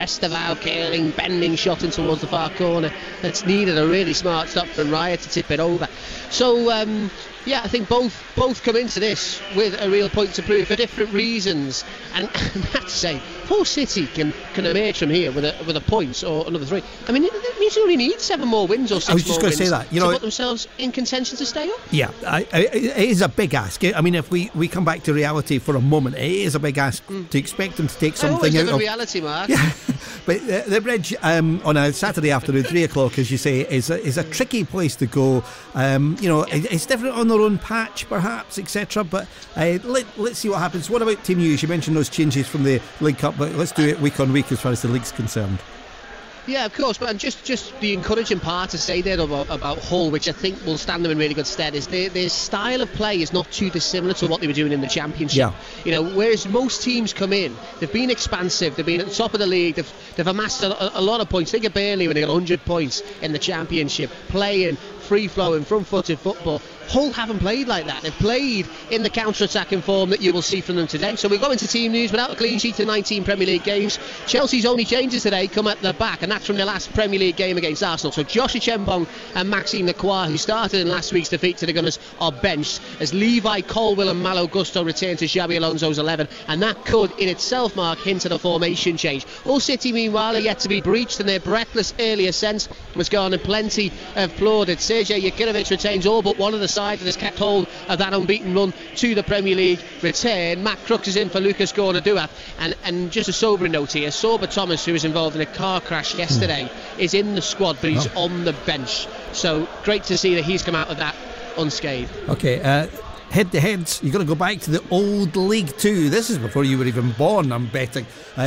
Esteval curling, bending shot in towards the far corner. It's needed a really smart stop from Raya to tip it over. So yeah, I think both come into this with a real point to prove for different reasons, and that's say Hull City can emerge from here with a point or another 3. I mean, it means you only need 7 more wins or 6 more wins. I was just going to say that, to put themselves in contention to stay up. Yeah, it is a big ask. I mean, if we come back to reality for a moment, it is a big ask to expect them to take something out of reality, Mark. Yeah, but the Bridge on a Saturday afternoon, 3 o'clock, as you say, is a tricky place to go. It's different on their own patch, perhaps, etc. But let's see what happens. What about team news? You mentioned those changes from the League Cup, but let's do it week on week as far as the league's concerned. Yeah, of course, but just the encouraging part to say there about Hull, which I think will stand them in really good stead, is their style of play is not too dissimilar to what they were doing in the Championship. Yeah. Whereas most teams come in, they've been expansive, they've been at the top of the league, they've amassed a lot of points. Think of Burnley when they got 100 points in the Championship, playing free-flowing, front-footed football. Hull haven't played like that. They've played in the counter-attacking form that you will see from them today. So we go into team news without a clean sheet in 19 Premier League games. Chelsea's only changes today come at the back, and that's from their last Premier League game against Arsenal. So Josh Achiembong and Maxime Lacroix, who started in last week's defeat to the Gunners, are benched as Levi Colwill and Malo Gusto return to Xabi Alonso's 11, and that could in itself, Mark, hint at a formation change. Hull City, meanwhile, are yet to be breached, and their breathless early ascent was garnered plenty of plaudits. Sergej Jakinovic retains all but one of the side and has kept hold of that unbeaten run to the Premier League return. Matt Crooks is in for Lucas Gordon-Duat, and just a sobering note here, Sorba Thomas, who was involved in a car crash yesterday, is in the squad, but he's on the bench. So great to see that he's come out of that unscathed. Okay, head-to-heads, you've got to go back to the old League Two. This is before you were even born, I'm betting.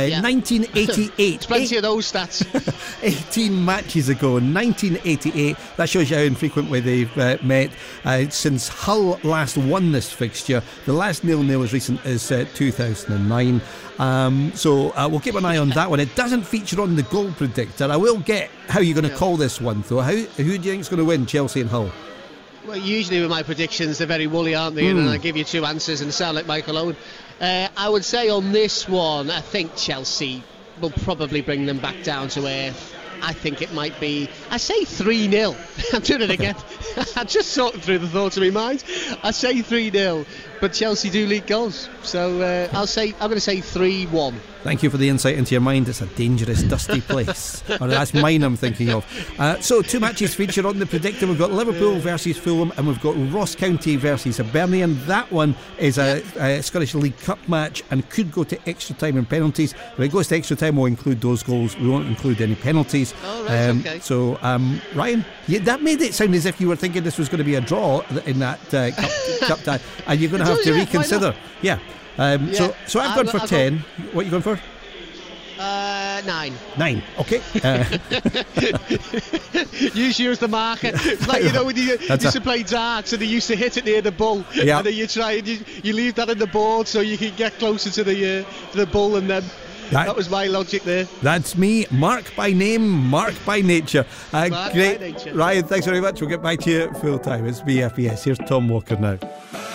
1988. Plenty of those stats. 18 matches ago, 1988. That shows you how infrequently they've met. Since Hull last won this fixture, the last 0-0 as recent as 2009. So we'll keep an eye on that one. It doesn't feature on the goal predictor. I will get how you're going to call this one, though. Who do you think is going to win, Chelsea and Hull? Well, usually with my predictions, they're very woolly, aren't they? And I give you 2 answers and sound like Michael Owen. I would say on this one, I think Chelsea will probably bring them back down to earth. I think it might be, I say 3-0. I'm doing it again. I'm just sorting through the thoughts of my mind. I say 3-0, but Chelsea do lead goals. So I'm going to say 3-1. Thank you for the insight into your mind. It's a dangerous, dusty place. Or that's mine I'm thinking of. So 2 matches feature on the predictor. We've got Liverpool versus Fulham, and we've got Ross County versus Hibernian. That one is a Scottish League Cup match and could go to extra time and penalties. If it goes to extra time, we'll include those goals. We won't include any penalties. Oh, right, okay. So, Ryan, that made it sound as if you were thinking this was going to be a draw in that cup tie, and you're going to have to reconsider. Yeah. So I've gone for 10. What are you going for? 9. 9, okay. Use you as the marker. It's like, when you used to play darts and they used to hit it near the bull. Yep. And then you try and you leave that in the board so you can get closer to the bull and then. That was my logic there. That's me. Mark by name, Mark by nature. Mark great. By nature. Ryan, thanks very much. We'll get back to you full time. It's BFBS. Here's Tom Walker now.